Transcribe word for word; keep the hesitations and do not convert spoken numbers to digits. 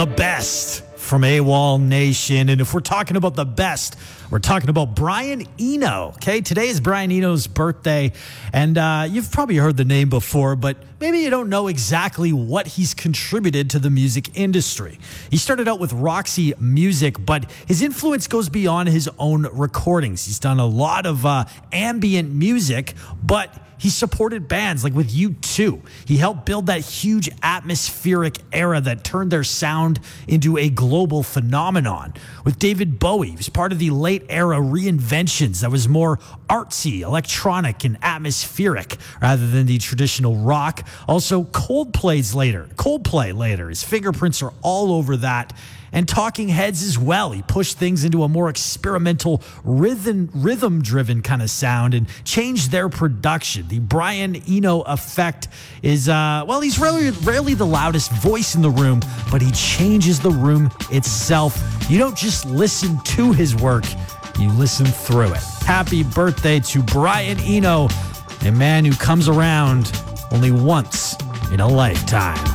the best from AWOL Nation. And if we're talking about the best, we're talking about Brian Eno. Okay, today is Brian Eno's birthday, and uh, you've probably heard the name before, but maybe you don't know exactly what he's contributed to the music industry. He started out with Roxy Music, but his influence goes beyond his own recordings. He's done a lot of uh, ambient music, but he supported bands like with U two. He helped build that huge atmospheric era that turned their sound into a global phenomenon. With David Bowie, he was part of the late era reinventions that was more artsy, electronic, and atmospheric rather than the traditional rock. Also, Coldplay's later, Coldplay later. His fingerprints are all over that. And Talking Heads as well. He pushed things into a more experimental, rhythm, rhythm-driven kind of sound and changed their production. The Brian Eno effect is, uh, well, he's rarely, rarely the loudest voice in the room, but he changes the room itself. You don't just listen to his work, you listen through it. Happy birthday to Brian Eno, a man who comes around only once in a lifetime.